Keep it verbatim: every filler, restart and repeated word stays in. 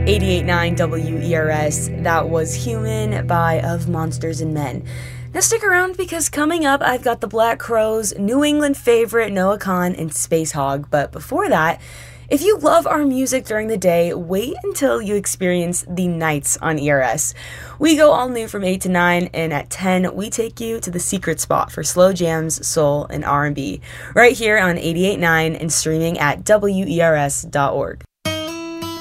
eighty-eight point nine W E R S, that was Human by Of Monsters and Men. Now stick around because coming up I've got the Black Crowes, New England favorite Noah Kahan, and Spacehog. But before that, if you love our music during the day, wait until you experience the nights on E R S. We go all new from eight to nine, and at ten, we take you to the secret spot for slow jams, soul, and R and B, right here on eighty-eight point nine and streaming at W E R S dot org.